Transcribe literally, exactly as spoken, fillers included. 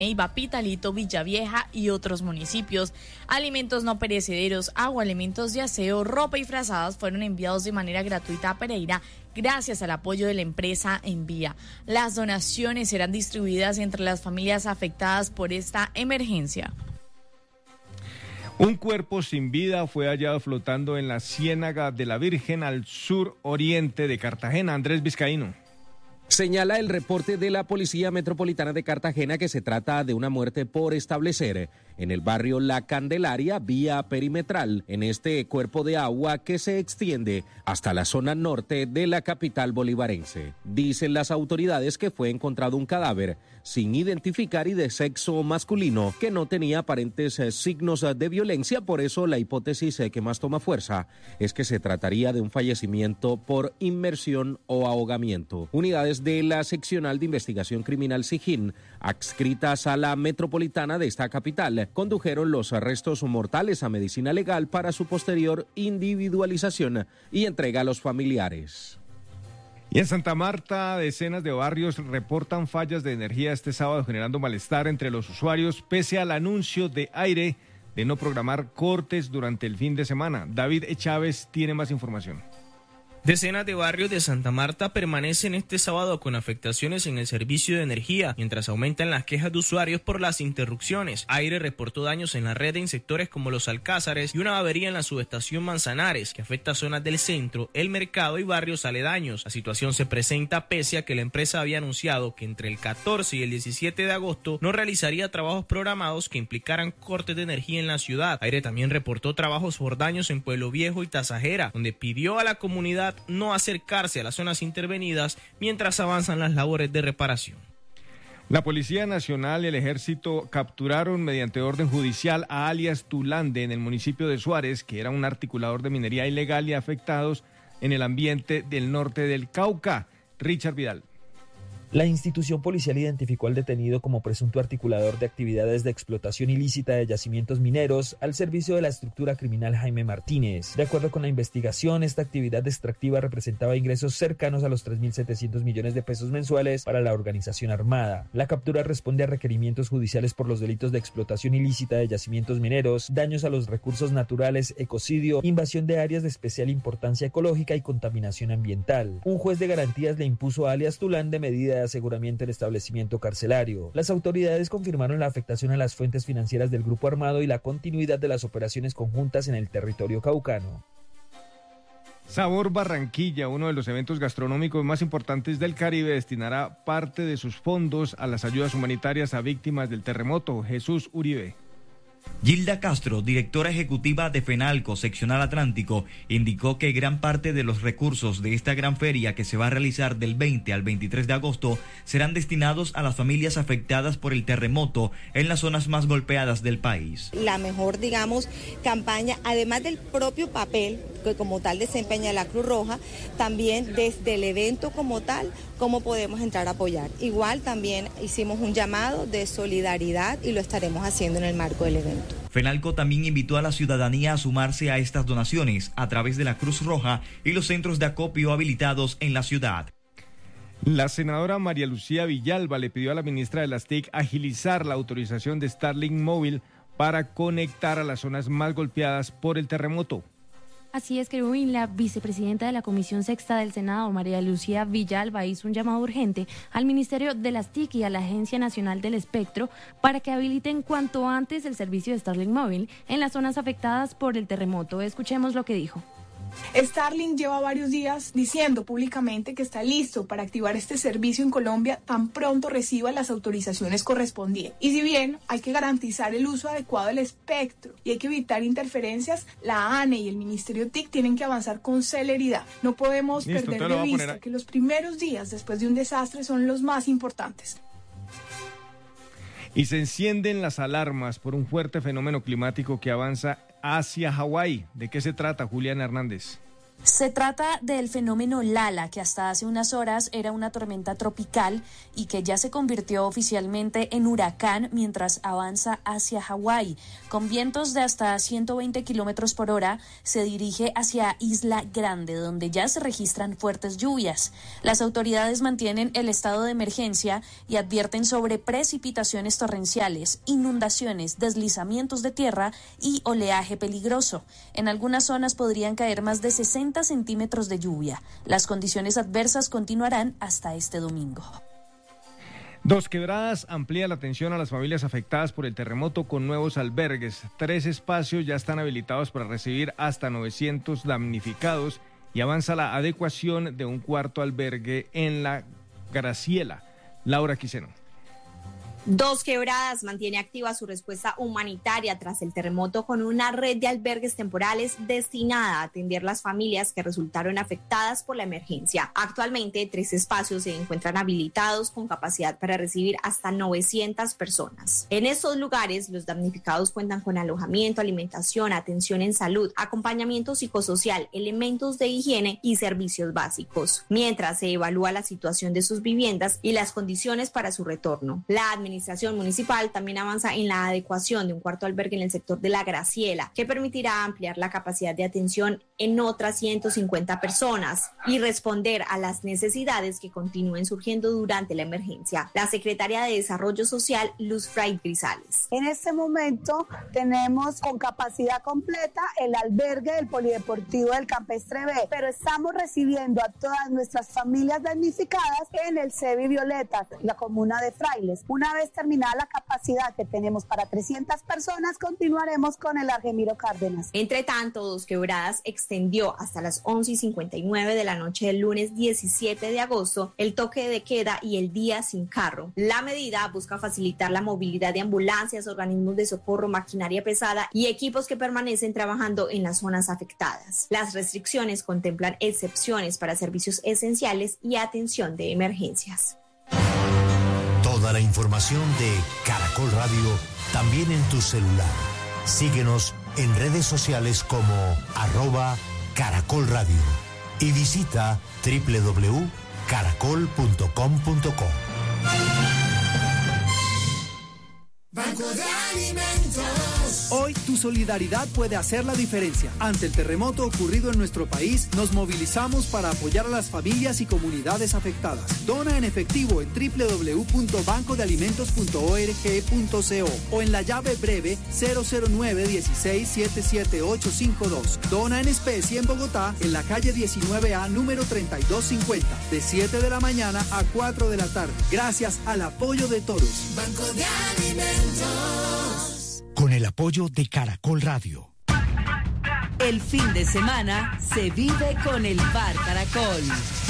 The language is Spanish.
Neiva, Pitalito, Villavieja y otros municipios. Alimentos no perecederos, agua, elementos de aseo, ropa y frazadas fueron enviados de manera gratuita a Pereira gracias al apoyo de la empresa Envía. Las donaciones serán distribuidas entre las familias afectadas por esta emergencia. Un cuerpo sin vida fue hallado flotando en la Ciénaga de la Virgen al sur oriente de Cartagena. Andrés Vizcaíno. Señala el reporte de la Policía Metropolitana de Cartagena que se trata de una muerte por establecer en el barrio La Candelaria, vía perimetral, en este cuerpo de agua que se extiende hasta la zona norte de la capital bolivarense. Dicen las autoridades que fue encontrado un cadáver sin identificar y de sexo masculino que no tenía aparentes signos de violencia, por eso la hipótesis que más toma fuerza es que se trataría de un fallecimiento por inmersión o ahogamiento. Unidades de la Seccional de Investigación Criminal SIGIN, adscritas a la metropolitana de esta capital, condujeron los restos mortales a medicina legal para su posterior individualización y entrega a los familiares. Y en Santa Marta, decenas de barrios reportan fallas de energía este sábado, generando malestar entre los usuarios, pese al anuncio de Aire de no programar cortes durante el fin de semana. David Chávez tiene más información. Decenas de barrios de Santa Marta permanecen este sábado con afectaciones en el servicio de energía, mientras aumentan las quejas de usuarios por las interrupciones. Aire reportó daños en la red en sectores como Los Alcázares y una avería en la subestación Manzanares, que afecta zonas del centro, el mercado y barrios aledaños. La situación se presenta pese a que la empresa había anunciado que entre el catorce y el diecisiete de agosto no realizaría trabajos programados que implicaran cortes de energía en la ciudad. Aire también reportó trabajos por daños en Pueblo Viejo y Tasajera, donde pidió a la comunidad no acercarse a las zonas intervenidas mientras avanzan las labores de reparación. La Policía Nacional y el Ejército capturaron mediante orden judicial a alias Tulande en el municipio de Suárez, que era un articulador de minería ilegal y afectados en el ambiente del norte del Cauca. Richard Vidal. La institución policial identificó al detenido como presunto articulador de actividades de explotación ilícita de yacimientos mineros al servicio de la estructura criminal Jaime Martínez. De acuerdo con la investigación, esta actividad extractiva representaba ingresos cercanos a los tres mil setecientos millones de pesos mensuales para la organización armada. La captura responde a requerimientos judiciales por los delitos de explotación ilícita de yacimientos mineros, daños a los recursos naturales, ecocidio, invasión de áreas de especial importancia ecológica y contaminación ambiental. Un juez de garantías le impuso a alias Tulán de medida de aseguramiento en establecimiento carcelario. Las autoridades confirmaron la afectación a las fuentes financieras del grupo armado y la continuidad de las operaciones conjuntas en el territorio caucano. Sabor Barranquilla, uno de los eventos gastronómicos más importantes del Caribe, destinará parte de sus fondos a las ayudas humanitarias a víctimas del terremoto. Jesús Uribe. Gilda Castro, directora ejecutiva de FENALCO, Seccional Atlántico, indicó que gran parte de los recursos de esta gran feria que se va a realizar del veinte al veintitrés de agosto serán destinados a las familias afectadas por el terremoto en las zonas más golpeadas del país. La mejor, digamos, campaña, además del propio papel que como tal desempeña la Cruz Roja, también desde el evento como tal, cómo podemos entrar a apoyar. Igual también hicimos un llamado de solidaridad y lo estaremos haciendo en el marco del evento. FENALCO también invitó a la ciudadanía a sumarse a estas donaciones a través de la Cruz Roja y los centros de acopio habilitados en la ciudad. La senadora María Lucía Villalba le pidió a la ministra de las T I C agilizar la autorización de Starlink móvil para conectar a las zonas más golpeadas por el terremoto. Así es, Kerwin, la vicepresidenta de la Comisión Sexta del Senado, María Lucía Villalba, hizo un llamado urgente al Ministerio de las T I C y a la Agencia Nacional del Espectro para que habiliten cuanto antes el servicio de Starlink móvil en las zonas afectadas por el terremoto. Escuchemos lo que dijo. Starlink lleva varios días diciendo públicamente que está listo para activar este servicio en Colombia tan pronto reciba las autorizaciones correspondientes. Y si bien hay que garantizar el uso adecuado del espectro y hay que evitar interferencias, la A N E y el Ministerio T I C tienen que avanzar con celeridad. No podemos Listo, perder de vista que los primeros días después de un desastre son los más importantes. Y se encienden las alarmas por un fuerte fenómeno climático que avanza hacia Hawái. ¿De qué se trata, Julián Hernández? Se trata del fenómeno Lala, que hasta hace unas horas era una tormenta tropical y que ya se convirtió oficialmente en huracán mientras avanza hacia Hawái. Con vientos de hasta ciento veinte kilómetros por hora, se dirige hacia Isla Grande, donde ya se registran fuertes lluvias. Las autoridades mantienen el estado de emergencia y advierten sobre precipitaciones torrenciales, inundaciones, deslizamientos de tierra y oleaje peligroso. En algunas zonas podrían caer más de sesenta centímetros de lluvia. Las condiciones adversas continuarán hasta este domingo. Dos Quebradas amplía la atención a las familias afectadas por el terremoto con nuevos albergues. Tres espacios ya están habilitados para recibir hasta novecientos damnificados y avanza la adecuación de un cuarto albergue en la Graciela. Laura Quiseno. Dos Quebradas mantiene activa su respuesta humanitaria tras el terremoto con una red de albergues temporales destinada a atender las familias que resultaron afectadas por la emergencia. Actualmente, tres espacios se encuentran habilitados con capacidad para recibir hasta novecientas personas. En estos lugares, los damnificados cuentan con alojamiento, alimentación, atención en salud, acompañamiento psicosocial, elementos de higiene y servicios básicos, mientras se evalúa la situación de sus viviendas y las condiciones para su retorno. La administración La administración municipal también avanza en la adecuación de un cuarto albergue en el sector de La Graciela, que permitirá ampliar la capacidad de atención en otras ciento cincuenta personas y responder a las necesidades que continúen surgiendo durante la emergencia. La secretaria de Desarrollo Social, Luz Fray Grisales. En este momento tenemos con capacidad completa el albergue del Polideportivo del Campestre B, pero estamos recibiendo a todas nuestras familias damnificadas en el CEBI Violetas, la comuna de Frailes. Una vez terminada la capacidad que tenemos para trescientas personas, continuaremos con el Argemiro Cárdenas. Entre tanto, Dos Quebradas extendió hasta las once y cincuenta y nueve de la noche del lunes diecisiete de agosto el toque de queda y el día sin carro. La medida busca facilitar la movilidad de ambulancias, organismos de socorro, maquinaria pesada y equipos que permanecen trabajando en las zonas afectadas. Las restricciones contemplan excepciones para servicios esenciales y atención de emergencias. Toda la información de Caracol Radio también en tu celular. Síguenos en redes sociales como arroba Caracol Radio y visita doble u doble u doble u punto caracol punto com punto co. Banco de Alimentos. Hoy tu solidaridad puede hacer la diferencia. Ante el terremoto ocurrido en nuestro país, nos movilizamos para apoyar a las familias y comunidades afectadas. Dona en efectivo en doble u doble u doble u punto banco de alimentos punto org punto co o en la llave breve cero cero nueve uno seis siete siete ocho cinco dos. Dona en especie en Bogotá, en la calle diecinueve A, número treinta y dos cincuenta, de siete de la mañana a cuatro de la tarde. Gracias al apoyo de todos. Banco de Alimentos. Con el apoyo de Caracol Radio. El fin de semana se vive con el Bar Caracol.